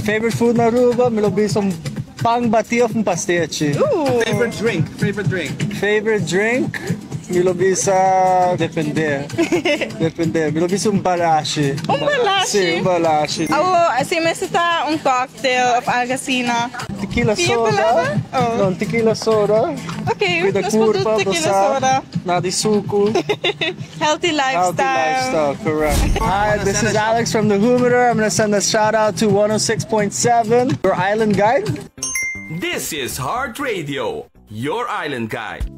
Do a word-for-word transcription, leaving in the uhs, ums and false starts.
Favorite food na Aruba? Me lo bisong pang batio from pastiche. Ooh. Favorite drink? Favorite drink? Favorite drink? Me lo bisa depende. Depende. Me lo bisa um balashi. Um balashi? Sim, um balashi. Oh, assim, mas está um cocktail of Algacina. Tequila Tequila soda. Oh. Non, tequila soda. Okay, With the let's put curva, tequila basta, soda. na di suku. Healthy lifestyle. Healthy lifestyle, correct. Hi, this is Alex from the Humidor. I'm gonna send a shout out to one oh six point seven, your island guide. This is Heart Radio, your island guide.